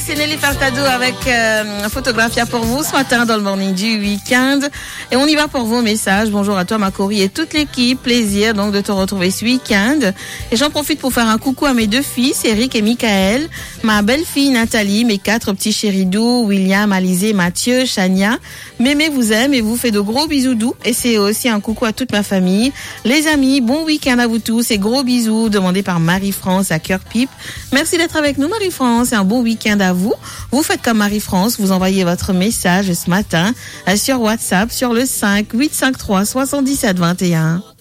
C'est Nelly Furtado avec Photographia pour vous ce matin dans le morning du week-end. Et on y va pour vos messages. Bonjour à toi, Macori, et toute l'équipe. Plaisir donc de te retrouver ce week-end. Et j'en profite pour faire un coucou à mes deux fils, Eric et Michael, ma belle-fille Nathalie, mes 4 petits chéris doux, William, Alizé, Mathieu, Chania. Mémé vous aime et vous fait de gros bisous doux. Et c'est aussi un coucou à toute ma famille. Les amis, bon week-end à vous tous et gros bisous demandés par Marie-France à Cœur Pipe. Merci d'être avec nous, Marie-France, et un bon week-end à vous. Vous faites comme Marie-France, vous envoyez votre message ce matin sur WhatsApp sur le 5 853 77 21.